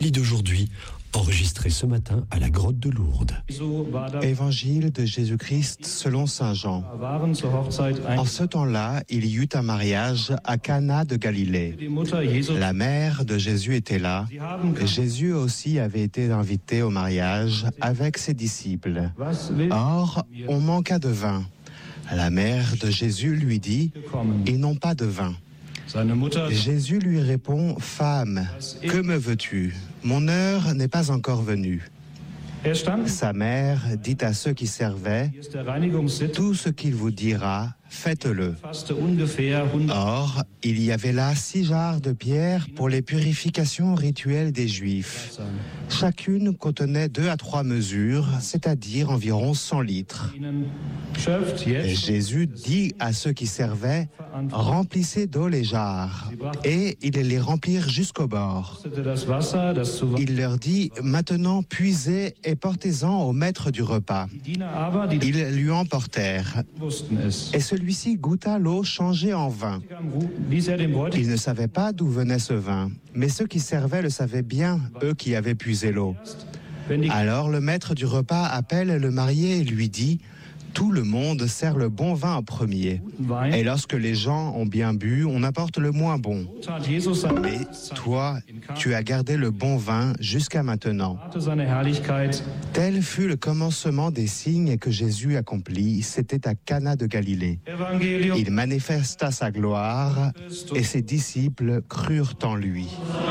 Lit d'aujourd'hui, enregistré ce matin à la grotte de Lourdes. Évangile de Jésus-Christ selon saint Jean. En ce temps-là, il y eut un mariage à Cana de Galilée. La mère de Jésus était là. Jésus aussi avait été invité au mariage avec ses disciples. Or, on manqua de vin. La mère de Jésus lui dit, « Ils n'ont pas de vin. » Jésus lui répond, « Femme, que me veux-tu ? Mon heure n'est pas encore venue. » Sa mère dit à ceux qui servaient, « Tout ce qu'il vous dira, faites-le. » Or, il y avait là 6 jarres de pierre pour les purifications rituelles des Juifs. Chacune contenait 2 à 3 mesures, c'est-à-dire environ 100 litres. Et Jésus dit à ceux qui servaient, « Remplissez d'eau les jarres. » Et ils les remplirent jusqu'au bord. Il leur dit, « Maintenant puisez et portez-en au maître du repas. » Ils lui emportèrent. Et celui-ci goûta l'eau changée en vin. Il ne savait pas d'où venait ce vin, mais ceux qui servaient le savaient bien, eux qui avaient puisé l'eau. Alors le maître du repas appelle le marié et lui dit, « Tout le monde sert le bon vin en premier. Et lorsque les gens ont bien bu, on apporte le moins bon. Mais toi, tu as gardé le bon vin jusqu'à maintenant. » Tel fut le commencement des signes que Jésus accomplit. C'était à Cana de Galilée. Il manifesta sa gloire et ses disciples crurent en lui.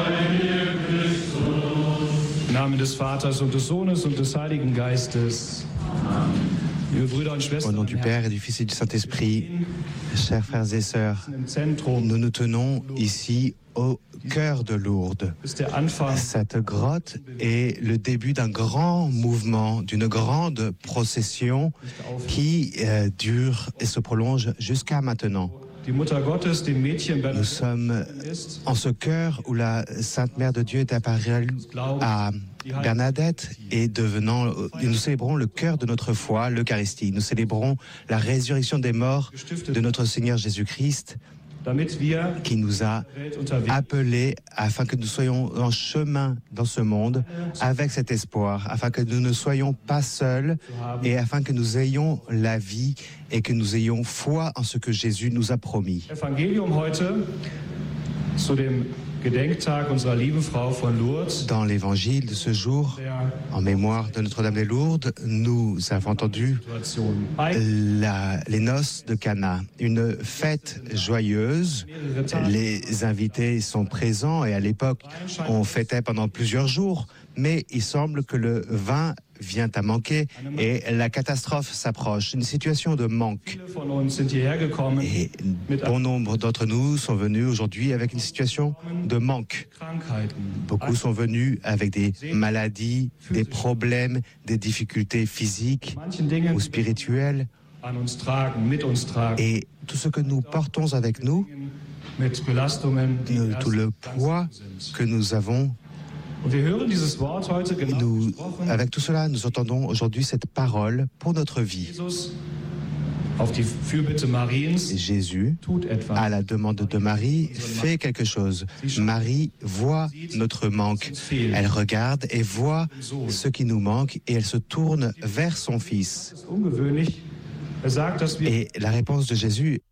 Im Namen des Vaters und des Sohnes und des Heiligen Geistes. Au nom du Père et du Fils et du Saint-Esprit, chers frères et sœurs, nous nous tenons ici au cœur de Lourdes. Cette grotte est le début d'un grand mouvement, d'une grande procession qui dure et se prolonge jusqu'à maintenant. Nous sommes en ce cœur où la Sainte Mère de Dieu est apparue à Bernadette et nous célébrons le cœur de notre foi, l'Eucharistie. Nous célébrons la résurrection des morts de notre Seigneur Jésus-Christ qui nous a appelés afin que nous soyons en chemin dans ce monde avec cet espoir, afin que nous ne soyons pas seuls et afin que nous ayons la vie et que nous ayons foi en ce que Jésus nous a promis. Dans l'évangile de ce jour, en mémoire de Notre-Dame des Lourdes, nous avons entendu les noces de Cana, une fête joyeuse. Les invités sont présents et à l'époque, on fêtait pendant plusieurs jours, mais il semble que le vin vient à manquer et la catastrophe s'approche, une situation de manque. Et bon nombre d'entre nous sont venus aujourd'hui avec une situation de manque. Beaucoup sont venus avec des maladies, des problèmes, des difficultés physiques ou spirituelles. Et tout ce que nous portons avec nous, tout le poids que nous avons, avec tout cela, nous entendons aujourd'hui cette parole pour notre vie. Jésus, à la demande de Marie, fait quelque chose. Marie voit notre manque. Elle regarde et voit ce qui nous manque et elle se tourne vers son Fils. Et la réponse de Jésus